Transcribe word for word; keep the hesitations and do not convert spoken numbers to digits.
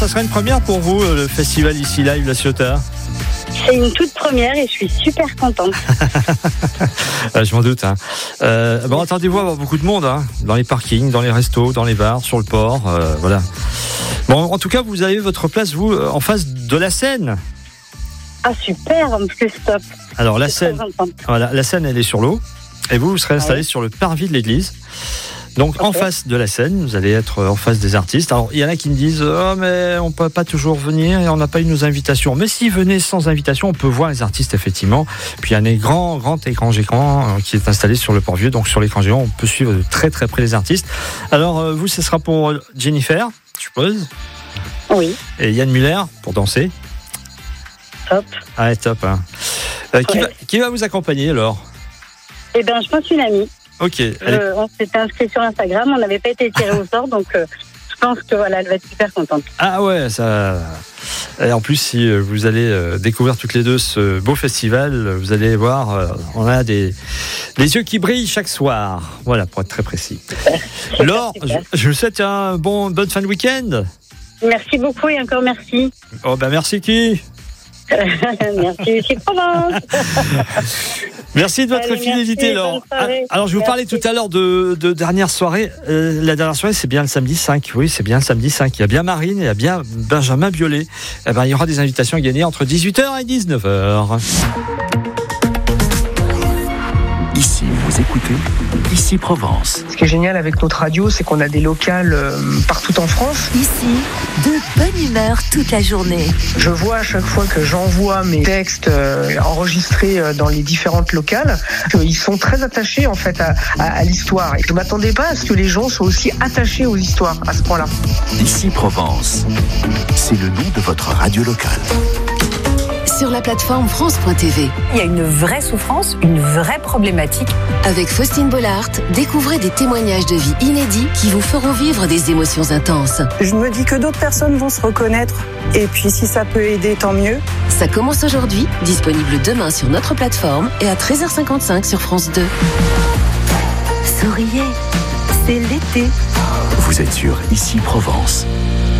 Ça sera une première pour vous, le festival ici live La Ciotat. C'est une toute première et je suis super contente. Je m'en doute. Hein. Euh, bon, attendez-vous à avoir beaucoup de monde, hein, dans les parkings, dans les restos, dans les bars, sur le port, euh, voilà. Bon, en tout cas, vous avez votre place, vous, en face de la Seine. Ah super, en plus top. Alors la Seine, voilà, la Seine, elle est sur l'eau, et vous, vous serez installé ouais. sur le parvis de l'église. Donc okay. en face de la scène, vous allez être en face des artistes. Alors il y en a qui me disent oh mais on peut pas toujours venir et on n'a pas eu nos invitations. Mais si venez sans invitation, on peut voir les artistes effectivement. Puis il y a un grand grand écran géant qui est installé sur le port-vieux. Donc sur l'écran géant, on peut suivre de très très près les artistes. Alors vous, ce sera pour Jennifer, je suppose. Oui. Et Yann Muller pour danser. Top. Ah ouais, top. Hein. Euh, ouais. qui, va, qui va vous accompagner alors? Eh bien, je pense une amie. Ok. Euh, on s'était inscrit sur Instagram, on n'avait pas été tiré au sort, donc euh, je pense que voilà, elle va être super contente. Ah ouais, ça. Et en plus, si vous allez euh, découvrir toutes les deux ce beau festival, vous allez voir, euh, on a des, des yeux qui brillent chaque soir. Voilà, pour être très précis. Super, Laure, super. Je, je vous souhaite un bon, bonne fin de week-end. Merci beaucoup et encore merci. Oh ben merci qui Merci, ici Provence. Merci de votre Allez, fidélité, Laure. Alors, je vous merci. parlais tout à l'heure de, de dernière soirée. Euh, la dernière soirée, c'est bien le samedi cinq. Oui, c'est bien le samedi cinq. Il y a bien Marine, il y a bien Benjamin Biolay. Eh ben, il y aura des invitations à gagner entre dix-huit heures et dix-neuf heures. Ici, vous écoutez Ici Provence. Ce qui est génial avec notre radio, c'est qu'on a des locales euh, partout en France. Ici, de bonne humeur toute la journée. Je vois à chaque fois que j'envoie mes textes euh, enregistrés euh, dans les différentes locales, qu'ils sont très attachés en fait à, à, à l'histoire. Et je ne m'attendais pas à ce que les gens soient aussi attachés aux histoires à ce point-là. Ici Provence, c'est le nom de votre radio locale. Sur la plateforme France point T V. Il y a une vraie souffrance, une vraie problématique. Avec Faustine Bollard, découvrez des témoignages de vie inédits qui vous feront vivre des émotions intenses. Je me dis que d'autres personnes vont se reconnaître. Et puis si ça peut aider, tant mieux. Ça commence aujourd'hui, disponible demain sur notre plateforme et à treize heures cinquante-cinq sur France deux. Souriez, c'est l'été. Vous êtes sur Ici Provence.